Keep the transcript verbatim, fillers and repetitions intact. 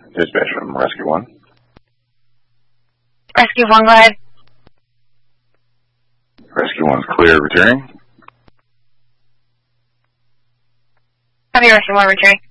Dispatch from Rescue one. Rescue one, go ahead. Rescue one's clear, returning. Copy, Rescue one, returning.